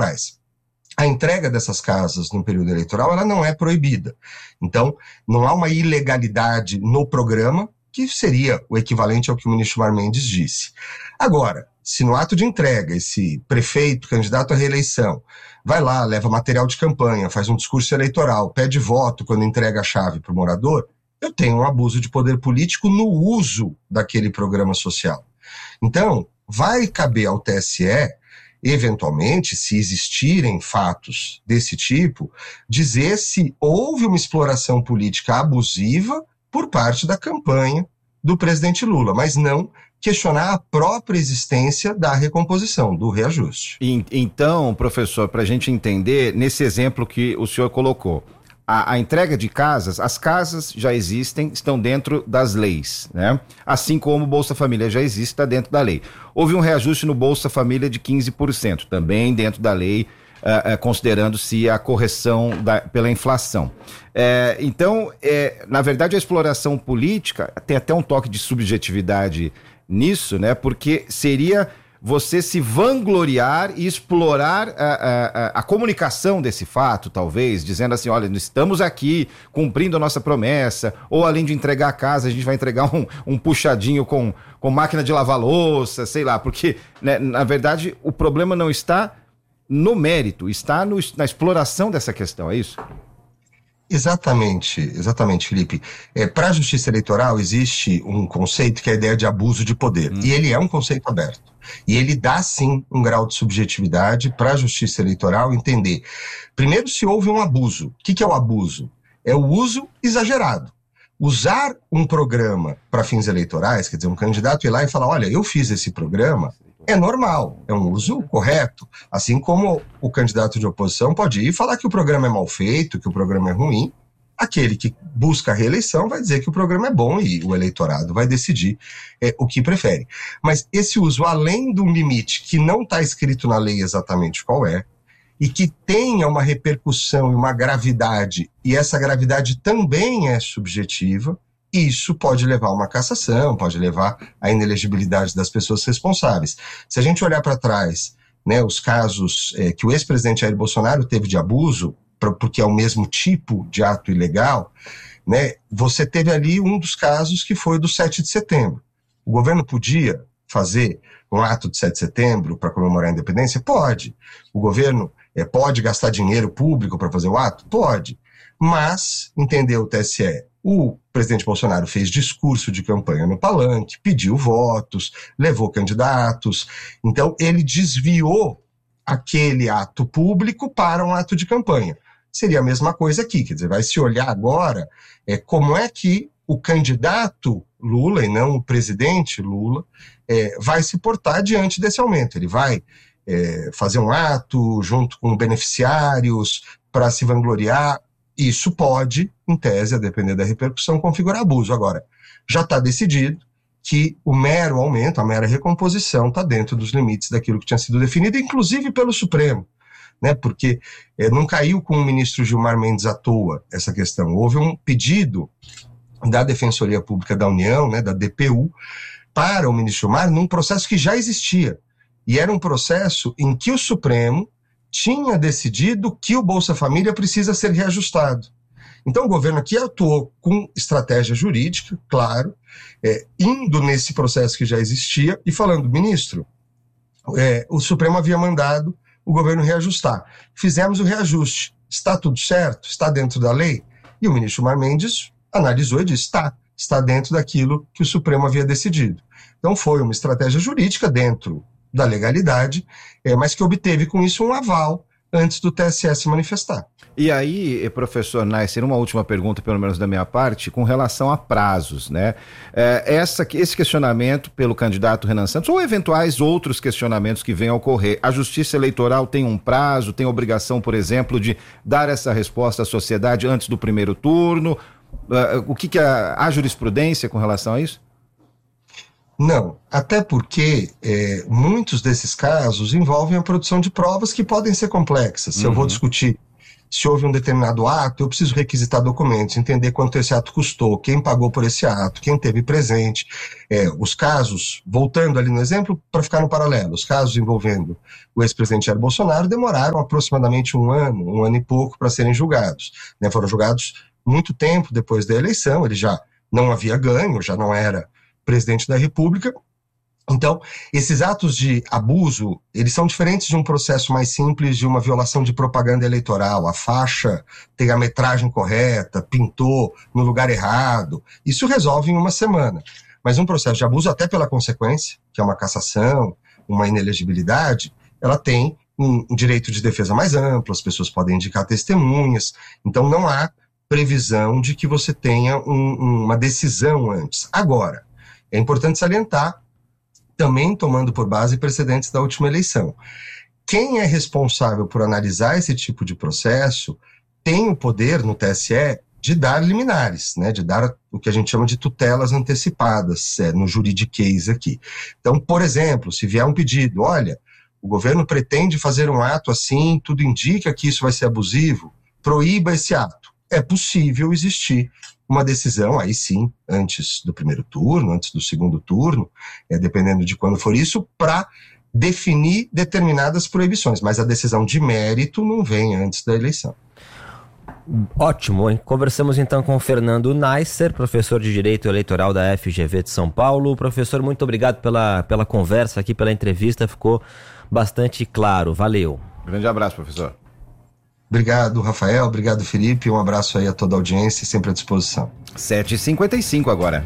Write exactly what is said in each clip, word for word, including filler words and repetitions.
eleitorais. A entrega dessas casas no período eleitoral, ela não é proibida. Então, não há uma ilegalidade no programa, que seria o equivalente ao que o ministro Gilmar Mendes disse. Agora, se no ato de entrega esse prefeito, candidato à reeleição, vai lá, leva material de campanha, faz um discurso eleitoral, pede voto quando entrega a chave para o morador, eu tenho um abuso de poder político no uso daquele programa social. Então, vai caber ao T S E, eventualmente, se existirem fatos desse tipo, dizer se houve uma exploração política abusiva por parte da campanha do presidente Lula, mas não questionar a própria existência da recomposição, do reajuste. Então, professor, para a gente entender, nesse exemplo que o senhor colocou, a, a entrega de casas, as casas já existem, estão dentro das leis, né? Assim como o Bolsa Família já existe, está dentro da lei. Houve um reajuste no Bolsa Família de quinze por cento, também dentro da lei, uh, uh, considerando-se a correção da, pela inflação. É, então, é, na verdade, a exploração política tem até um toque de subjetividade nisso, né? Porque seria você se vangloriar e explorar a, a, a comunicação desse fato, talvez, dizendo assim, olha, estamos aqui cumprindo a nossa promessa, ou além de entregar a casa, a gente vai entregar um, um puxadinho com, com máquina de lavar louça, sei lá, porque, né, na verdade, o problema não está no mérito, está no, na exploração dessa questão, é isso? Exatamente, exatamente, Felipe. É, para a justiça eleitoral existe um conceito que é a ideia de abuso de poder, hum. e ele é um conceito aberto. E ele dá, sim, um grau de subjetividade para a justiça eleitoral entender. Primeiro, se houve um abuso. O que, que é o abuso? É o uso exagerado. Usar um programa para fins eleitorais, quer dizer, um candidato ir lá e falar, olha, eu fiz esse programa, é normal, é um uso correto. Assim como o candidato de oposição pode ir e falar que o programa é mal feito, que o programa é ruim, aquele que busca a reeleição vai dizer que o programa é bom e o eleitorado vai decidir é, o que prefere. Mas esse uso, além de um limite que não está escrito na lei exatamente qual é, e que tenha uma repercussão e uma gravidade, e essa gravidade também é subjetiva, isso pode levar a uma cassação, pode levar à inelegibilidade das pessoas responsáveis. Se a gente olhar para trás, né, os casos é, que o ex-presidente Jair Bolsonaro teve de abuso, porque é o mesmo tipo de ato ilegal, né, você teve ali um dos casos que foi do sete de setembro. O governo podia fazer um ato de sete de setembro para comemorar a independência? Pode. O governo é, pode gastar dinheiro público para fazer o ato? Pode. Mas, entendeu o T S E, o presidente Bolsonaro fez discurso de campanha no palanque, pediu votos, levou candidatos, então ele desviou aquele ato público para um ato de campanha. Seria a mesma coisa aqui, quer dizer, vai se olhar agora é, como é que o candidato Lula, e não o presidente Lula, é, vai se portar diante desse aumento. Ele vai é, fazer um ato junto com beneficiários para se vangloriar. Isso pode, em tese, a depender da repercussão, configurar abuso. Agora, já está decidido que o mero aumento, a mera recomposição está dentro dos limites daquilo que tinha sido definido, inclusive pelo Supremo. Né, porque é, não caiu com o ministro Gilmar Mendes à toa essa questão. Houve um pedido da Defensoria Pública da União, né, da D P U, para o ministro Gilmar num processo que já existia. E era um processo em que o Supremo tinha decidido que o Bolsa Família precisa ser reajustado. Então o governo aqui atuou com estratégia jurídica, claro, é, indo nesse processo que já existia e falando, ministro, é, o Supremo havia mandado o governo reajustar. Fizemos o reajuste. Está tudo certo? Está dentro da lei? E o ministro Gilmar Mendes analisou e disse, está, está dentro daquilo que o Supremo havia decidido. Então foi uma estratégia jurídica dentro da legalidade, é, mas que obteve com isso um aval antes do T S E se manifestar. E aí, professor Neisser, uma última pergunta, pelo menos da minha parte, com relação a prazos, né? É, essa, esse questionamento pelo candidato Renan Santos, ou eventuais outros questionamentos que venham a ocorrer, a Justiça Eleitoral tem um prazo, tem obrigação, por exemplo, de dar essa resposta à sociedade antes do primeiro turno? Uh, o que, que a, a jurisprudência com relação a isso? Não, até porque é, muitos desses casos envolvem a produção de provas que podem ser complexas. Se uhum. eu vou discutir se houve um determinado ato, eu preciso requisitar documentos, entender quanto esse ato custou, quem pagou por esse ato, quem teve presente. É, os casos, voltando ali no exemplo, para ficar no paralelo, os casos envolvendo o ex-presidente Jair Bolsonaro demoraram aproximadamente um ano, um ano e pouco para serem julgados. Né? Foram julgados muito tempo depois da eleição, ele já não havia ganho, já não era presidente da República. Então, esses atos de abuso, eles são diferentes de um processo mais simples de uma violação de propaganda eleitoral. A faixa tem a metragem correta, pintou no lugar errado. Isso resolve em uma semana. Mas um processo de abuso, até pela consequência, que é uma cassação, uma inelegibilidade, ela tem um direito de defesa mais amplo, as pessoas podem indicar testemunhas. Então, não há previsão de que você tenha um, uma decisão antes. Agora, é importante salientar, também tomando por base precedentes da última eleição. Quem é responsável por analisar esse tipo de processo tem o poder no T S E de dar liminares, né, de dar o que a gente chama de tutelas antecipadas, é, no juridiquês aqui. Então, por exemplo, se vier um pedido, olha, o governo pretende fazer um ato assim, tudo indica que isso vai ser abusivo, proíba esse ato. É possível existir uma decisão, aí sim, antes do primeiro turno, antes do segundo turno, é, dependendo de quando for isso, para definir determinadas proibições, mas a decisão de mérito não vem antes da eleição. Ótimo, hein? Conversamos então com o Fernando Neisser, professor de Direito Eleitoral da F G V de São Paulo. Professor, muito obrigado pela, pela conversa aqui, pela entrevista, ficou bastante claro, valeu. Grande abraço, professor. Obrigado, Rafael. Obrigado, Felipe. Um abraço aí a toda a audiência, sempre à disposição. sete e cinquenta e cinco agora.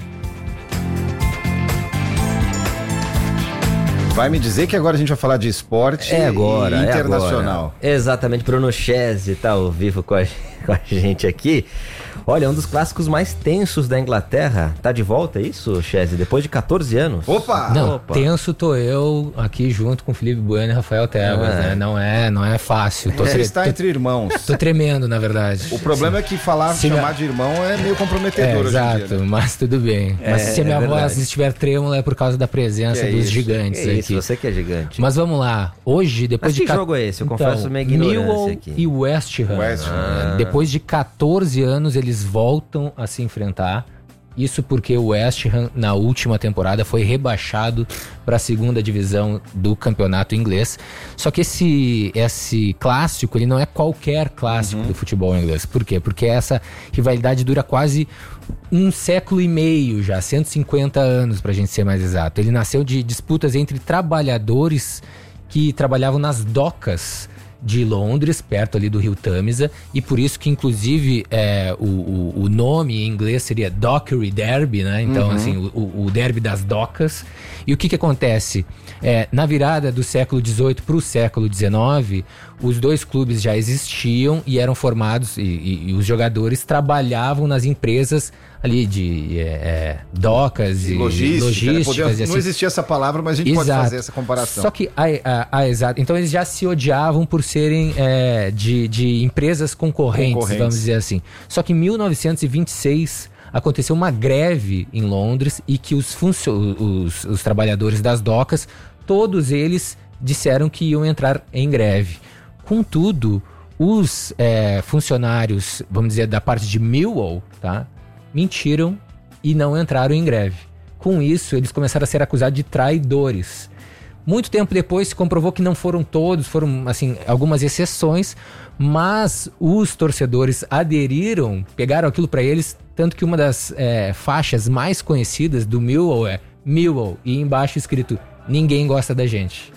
Vai me dizer que agora a gente vai falar de esporte é agora, e internacional. É agora. Exatamente, Bruno Chese está ao vivo com a, com a gente aqui. Olha, um dos clássicos mais tensos da Inglaterra. Tá de volta, é isso, Chese? Depois de catorze anos. Opa! Não, Opa. tenso tô eu aqui junto com Felipe Bueno e Rafael Tebas, é. né? Não é, não é fácil. Tô Você tre- está tô, entre irmãos. Tô tremendo, na verdade. O problema Sim. é que falar, se chamar minha... de irmão é meio comprometedor é, hoje exato, em dia, né? Mas tudo bem. É, mas se a minha é voz estiver trêmula é por causa da presença que dos é gigantes que é aqui. Isso, você que é gigante. Mas vamos lá. Hoje, depois mas de... que ca... jogo é esse? Eu então, confesso minha ignorância Millwall aqui. e West Ham. West Ham. Ah. Depois de catorze anos, eles voltam a se enfrentar. Isso porque o West Ham, na última temporada, foi rebaixado para a segunda divisão do campeonato inglês. Só que esse, esse clássico, ele não é qualquer clássico uhum. do futebol inglês. Por quê? Porque essa rivalidade dura quase um século e meio já, cento e cinquenta anos, para a gente ser mais exato. Ele nasceu de disputas entre trabalhadores que trabalhavam nas docas de Londres, perto ali do rio Tâmisa, e por isso que inclusive é, o, o, o nome em inglês seria Dockery Derby, né? Então uhum. assim, o, o derby das docas. E o que que acontece? É, na virada do século dezoito para o século dezenove, os dois clubes já existiam e eram formados, e, e, e os jogadores trabalhavam nas empresas ali de é, é, docas e logística, logísticas. Né? Poder, e assim. Não existia essa palavra, mas a gente Exato. pode fazer essa comparação. Só que, a, a, a, exato. Então eles já se odiavam por serem é, de, de empresas concorrentes, concorrentes, vamos dizer assim. Só que em mil novecentos e vinte e seis aconteceu uma greve em Londres e que os, funcio- os, os trabalhadores das docas, todos eles disseram que iam entrar em greve. Contudo, os é, funcionários, vamos dizer, da parte de Millwall, tá, mentiram e não entraram em greve. Com isso, eles começaram a ser acusados de traidores. Muito tempo depois se comprovou que não foram todos, foram assim, algumas exceções, mas os torcedores aderiram, pegaram aquilo para eles, tanto que uma das é, faixas mais conhecidas do Millwall é Millwall, e embaixo escrito ninguém gosta da gente.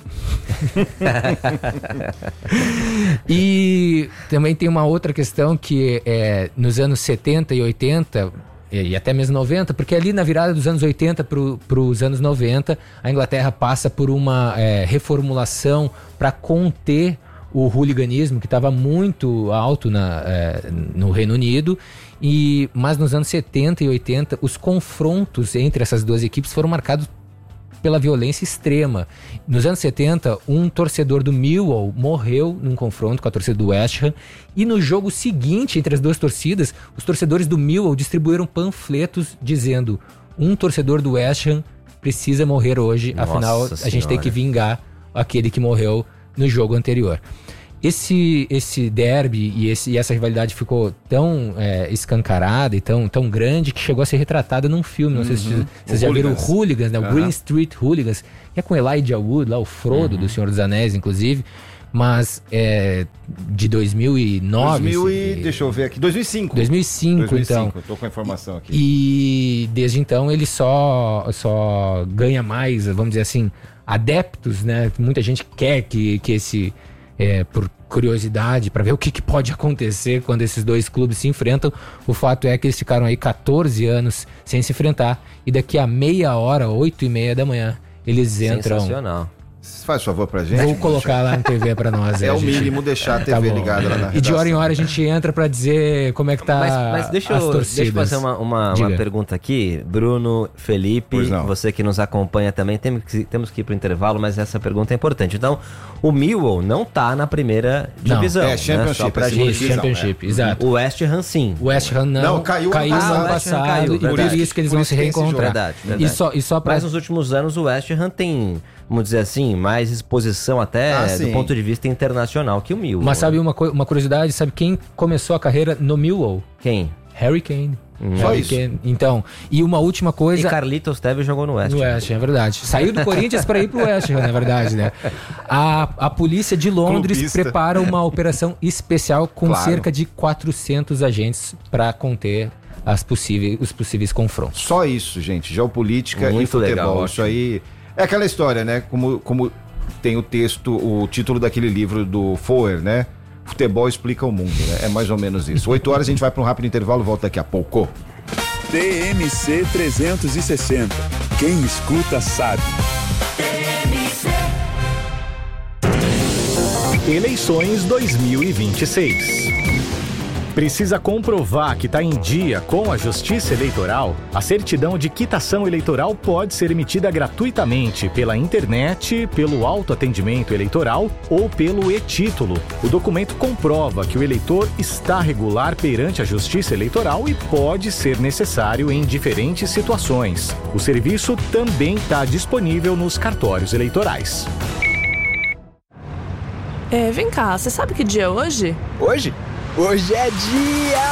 E também tem uma outra questão que é, nos anos setenta e oitenta e até mesmo noventa, porque ali na virada dos anos oitenta para os anos noventa, a Inglaterra passa por uma é, reformulação para conter o hooliganismo, que estava muito alto na, é, no Reino Unido, e, mas nos anos setenta e oitenta, os confrontos entre essas duas equipes foram marcados pela violência extrema. Nos anos setenta, um torcedor do Millwall morreu num confronto com a torcida do West Ham, e no jogo seguinte, entre as duas torcidas, os torcedores do Millwall distribuíram panfletos dizendo: um torcedor do West Ham precisa morrer hoje, Nossa afinal Senhora. A gente tem que vingar aquele que morreu no jogo anterior. esse, esse derby e, esse, e essa rivalidade ficou tão é, escancarada e tão, tão grande que chegou a ser retratada num filme. Não uhum. sei se vocês, vocês já viram o Hooligans, né? O uhum. Green Street Hooligans, que é com Elijah Wood, lá o Frodo uhum. do Senhor dos Anéis, inclusive. Mas é de dois mil e nove... dois mil e, deixa eu ver aqui, dois mil e cinco. dois mil e cinco, dois mil e cinco, então. Eu tô com a informação aqui. E desde então ele só, só ganha mais, vamos dizer assim, adeptos, né? Muita gente quer que, que esse... É, por curiosidade, para ver o que, que pode acontecer quando esses dois clubes se enfrentam. O fato é que eles ficaram aí catorze anos sem se enfrentar. E daqui a meia hora, oito e meia da manhã, eles entram... Sensacional. Faz favor pra gente. Vou colocar lá na T V pra nós. É, é o gente... mínimo deixar a T V tá ligada lá na redação. E de hora em hora a gente entra pra dizer como é que tá mas, mas deixa as eu, torcidas. Deixa eu fazer uma, uma, uma pergunta aqui. Bruno, Felipe, você que nos acompanha também, temos que, temos que ir pro intervalo, mas essa pergunta é importante. Então, o Millwall não tá na primeira divisão. Não, é Championship. Né? Só pra é gente. Championship, é. Exato. O West Ham sim. O West Ham não. Não, caiu, caiu ano no ano ah, passado. caiu, e por verdade. isso que eles por vão isso se reencontrar. Verdade, verdade. E só, e só pra... Mas nos últimos anos o West Ham tem, vamos dizer assim, mais exposição até ah, do ponto de vista internacional que o Millwall. Mas sabe uma, uma curiosidade? Sabe quem começou a carreira no Millwall? Quem? Harry Kane. Hum. Só Harry isso. Kane. Então, e uma última coisa... E Carlitos Tevez jogou no West Ham. No West Ham, é verdade. Saiu do Corinthians para ir pro West Ham, na verdade, né? A, a polícia de Londres Clubista. prepara uma operação especial com Claro. cerca de quatrocentos agentes para conter as possíveis, os possíveis confrontos. Só isso, gente. Geopolítica Muito e futebol. legal, Isso aí é aquela história, né? Como, como tem o texto, o título daquele livro do Foer, né? Futebol explica o mundo, né? É mais ou menos isso. oito horas a gente vai para um rápido intervalo, volta daqui a pouco. T M C trezentos e sessenta. Quem escuta sabe. Eleições dois mil e vinte e seis. Precisa comprovar que está em dia com a Justiça Eleitoral? A certidão de quitação eleitoral pode ser emitida gratuitamente pela internet, pelo autoatendimento eleitoral ou pelo e-título. O documento comprova que o eleitor está regular perante a Justiça Eleitoral e pode ser necessário em diferentes situações. O serviço também está disponível nos cartórios eleitorais. É, vem cá, você sabe que dia é hoje? Hoje? Hoje é dia